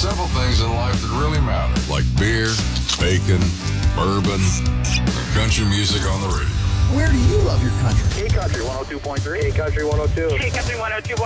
simple things in life that really matter, like beer, bacon, bourbon, and country music on the radio. Where do you love your country? Hey Country 102.3. Hey Country 102. Hey Country 102.3.